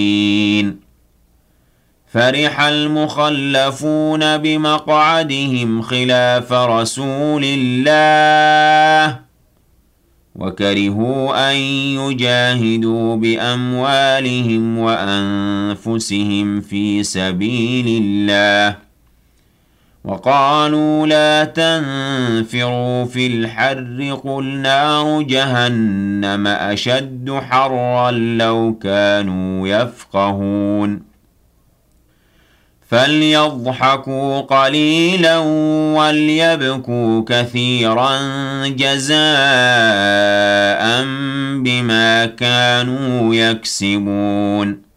فرح المخلفون بمقعدهم خلاف رسول الله وكرهوا أن يجاهدوا بأموالهم وأنفسهم في سبيل الله وقالوا لا تنفروا في الحر قل نار جهنم أشد حرا لو كانوا يفقهون فليضحكوا قليلا وليبكوا كثيرا جزاء بما كانوا يكسبون